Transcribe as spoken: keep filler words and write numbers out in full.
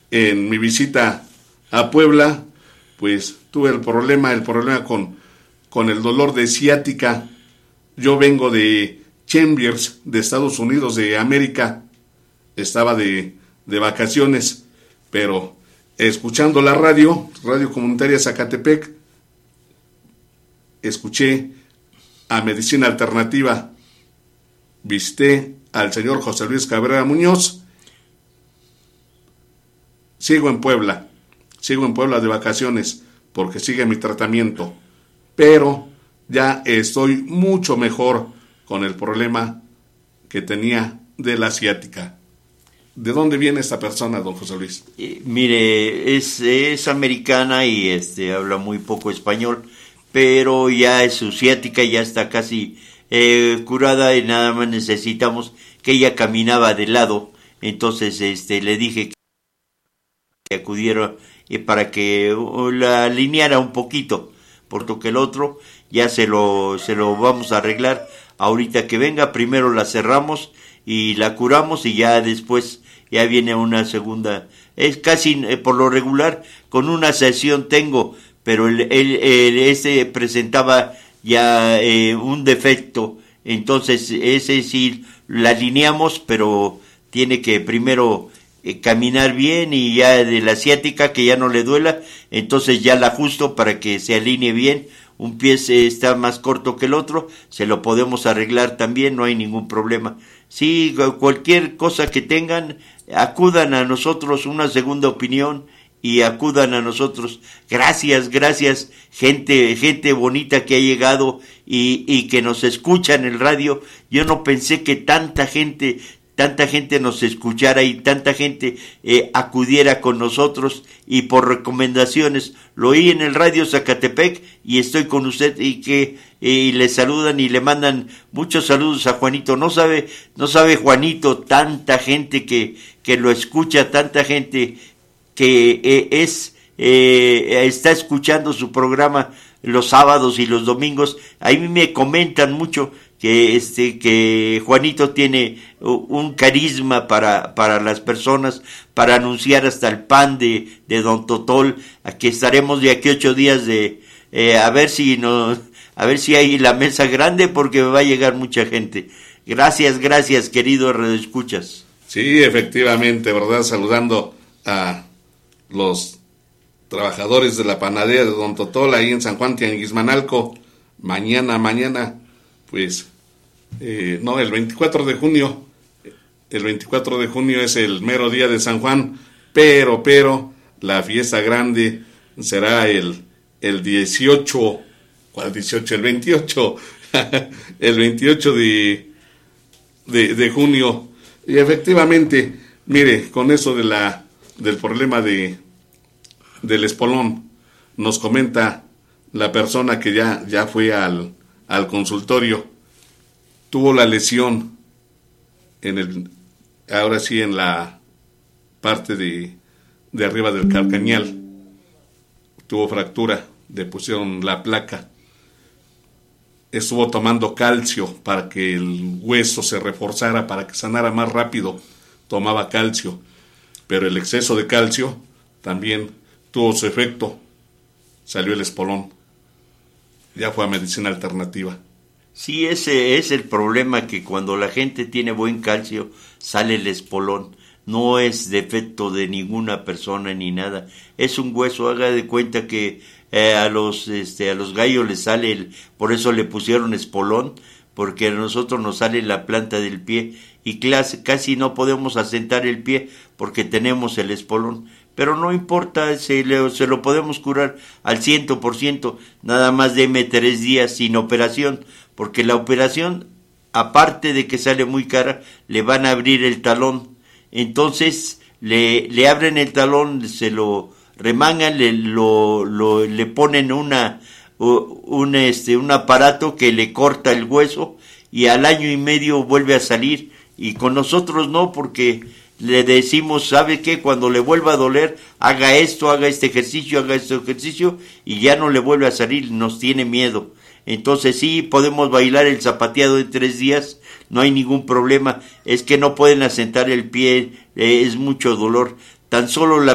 en mi visita a Puebla, pues tuve el problema, el problema con, con el dolor de ciática. Yo vengo de Chambers, de Estados Unidos, de América. Estaba de, de vacaciones, pero escuchando la radio, Radio Comunitaria Zacatepec, escuché a Medicina Alternativa, visité al señor José Luis Cabrera Muñoz. Sigo en Puebla, sigo en Puebla de vacaciones, porque sigue mi tratamiento, pero ya estoy mucho mejor con el problema que tenía de la ciática. ¿De dónde viene esta persona, don José Luis? Eh, mire, es, es americana y este habla muy poco español, pero ya es su ciática, ya está casi eh, curada y nada más necesitamos que ella caminaba de lado. Entonces este le dije que acudiera eh, para que uh, la alineara un poquito, porque el otro ya se lo, se lo vamos a arreglar. Ahorita que venga, primero la cerramos y la curamos y ya después ya viene una segunda. Es casi eh, por lo regular con una sesión tengo, pero el, el, el ese presentaba ya eh, un defecto, entonces ese sí la alineamos, pero tiene que primero eh, caminar bien y ya de la ciática que ya no le duela, entonces ya la ajusto para que se alinee bien. Un pie está más corto que el otro, se lo podemos arreglar también, no hay ningún problema. Sí, cualquier cosa que tengan, acudan a nosotros, una segunda opinión, y acudan a nosotros. Gracias, gracias, gente, gente bonita que ha llegado y, y que nos escucha en el radio. Yo no pensé que tanta gente, tanta gente nos escuchara y tanta gente eh, acudiera con nosotros y por recomendaciones. Lo oí en el radio Zacatepec y estoy con usted y que y le saludan y le mandan muchos saludos a Juanito. No sabe, no sabe Juanito, tanta gente que, que lo escucha, tanta gente que eh, es eh, está escuchando su programa los sábados y los domingos. Ahí me comentan mucho que este que Juanito tiene un carisma para para las personas, para anunciar hasta el pan de, de Don Totol. Aquí estaremos de aquí ocho días de eh, a ver si nos a ver si hay la mesa grande, porque va a llegar mucha gente. Gracias, gracias, querido radioescuchas. Sí, efectivamente, ¿verdad? Saludando a los trabajadores de la panadería de Don Totol ahí en San Juan Tianguismanalco. Mañana, mañana, pues, eh, no, el veinticuatro de junio, el veinticuatro de junio es el mero día de San Juan, pero, pero, la fiesta grande será el, el dieciocho, ¿cuál dieciocho? El veintiocho, el veintiocho de, de, de junio, y efectivamente, mire, con eso de la, del problema de, del espolón, nos comenta la persona que ya, ya fue al, al consultorio, tuvo la lesión en el, ahora sí en la parte de, de arriba del calcañal, tuvo fractura, le pusieron la placa, estuvo tomando calcio para que el hueso se reforzara, para que sanara más rápido, tomaba calcio, pero el exceso de calcio también tuvo su efecto, salió el espolón, ya fue a medicina alternativa. Sí, ese es el problema, que cuando la gente tiene buen calcio sale el espolón. No es defecto de ninguna persona ni nada, es un hueso. Haga de cuenta que eh, a los este a los gallos les sale el, por eso le pusieron espolón, porque a nosotros nos sale la planta del pie y clase, casi no podemos asentar el pie porque tenemos el espolón. Pero no importa, se, le, se lo podemos curar al ciento por ciento, nada más deme tres días sin operación, porque la operación, aparte de que sale muy cara, le van a abrir el talón. Entonces le, le abren el talón, se lo remangan, le, lo, lo, le ponen una, un, este, un aparato que le corta el hueso y al año y medio vuelve a salir. Y con nosotros no, porque le decimos, ¿sabe qué? Cuando le vuelva a doler, haga esto, haga este ejercicio, haga este ejercicio, y ya no le vuelve a salir, nos tiene miedo. Entonces sí, podemos bailar el zapateado en tres días, no hay ningún problema. Es que no pueden asentar el pie, eh, es mucho dolor. Tan solo la